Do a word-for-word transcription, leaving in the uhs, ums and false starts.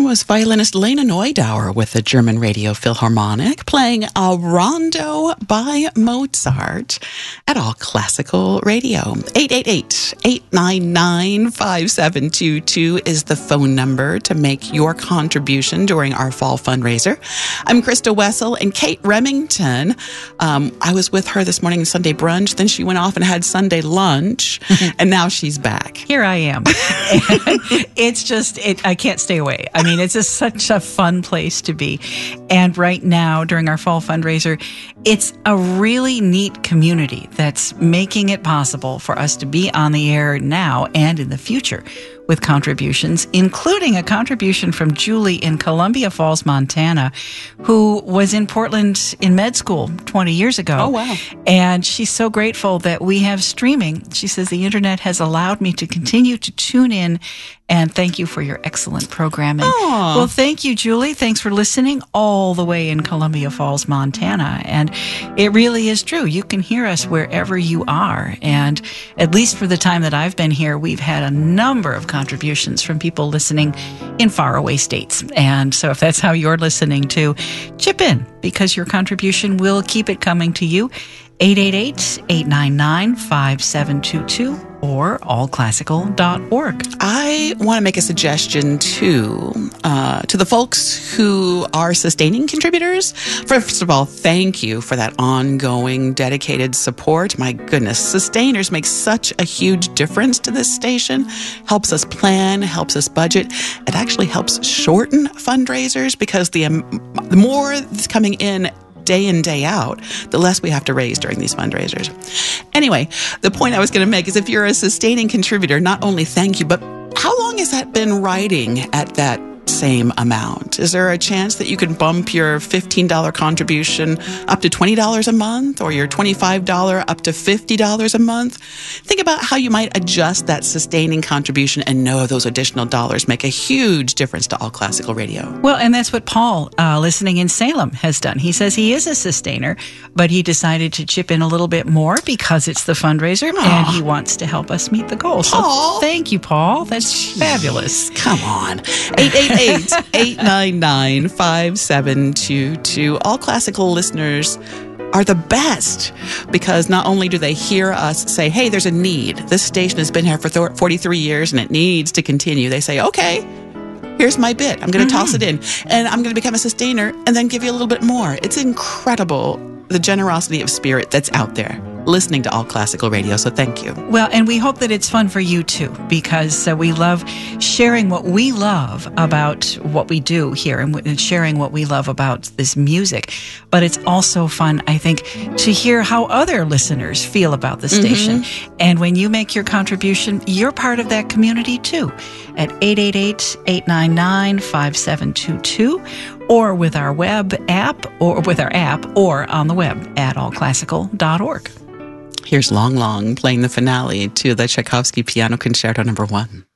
was violinist Lena Neudauer with the German Radio Philharmonic playing a rondo by Mozart at All Classical Radio. eight eight eight, eight nine nine, five seven two two is the phone number to make your contribution during our fall fundraiser. I'm Krista Wessel and Kate Remington. Um, I was with her this morning in Sunday brunch. Then she went off and had Sunday lunch, and now she's back. Here I am. It's just, it, I can't stay away. I mean, it's just such a fun place to be. And right now, during our fall fundraiser, it's a really neat community that's making it possible for us to be on the air now and in the future with contributions, including a contribution from Julie in Columbia Falls, Montana, who was in Portland in med school twenty years ago. Oh, wow. And she's so grateful that we have streaming. She says, the internet has allowed me to continue to tune in, and thank you for your excellent programming. Aww. Well, thank you, Julie. Thanks for listening all the way in Columbia Falls, Montana. And it really is true. You can hear us wherever you are. And at least for the time that I've been here, we've had a number of contributions from people listening in faraway states. And so if that's how you're listening to, chip in, because your contribution will keep it coming to you. eight eight eight, eight nine nine, five seven two two or all classical dot org. I want to make a suggestion too uh, to the folks who are sustaining contributors. First of all, thank you for that ongoing, dedicated support. My goodness, sustainers make such a huge difference to this station. Helps us plan, helps us budget. It actually helps shorten fundraisers because the, um, the more that's coming in day in, day out, the less we have to raise during these fundraisers. Anyway, the point I was going to make is if you're a sustaining contributor, not only thank you, but how long has that been writing at that same amount? Is there a chance that you can bump your fifteen dollars contribution up to twenty dollars a month, or your twenty-five dollars up to fifty dollars a month? Think about how you might adjust that sustaining contribution and know those additional dollars make a huge difference to All Classical Radio. Well, and that's what Paul, uh, listening in Salem, has done. He says he is a sustainer, but he decided to chip in a little bit more because it's the fundraiser. Aww. And he wants to help us meet the goal. So Paul. Thank you, Paul. That's fabulous. Come on. eight eight eight, eight nine nine, five seven two two. All Classical listeners are the best because not only do they hear us say, hey, there's a need. This station has been here for forty-three years and it needs to continue. They say, okay, here's my bit. I'm going to mm-hmm. toss it in and I'm going to become a sustainer and then give you a little bit more. It's incredible, the generosity of spirit that's out there listening to All Classical Radio, so thank you. Well, and we hope that it's fun for you too, because uh, we love sharing what we love about what we do here and, w- and sharing what we love about this music. But it's also fun, I think, to hear how other listeners feel about the station. Mm-hmm. And when you make your contribution, you're part of that community too, at eight eight eight, eight nine nine, five seven two two, or with our web app, or with our app, or on the web at all classical dot org. Here's Long Long playing the finale to the Tchaikovsky Piano Concerto Number One.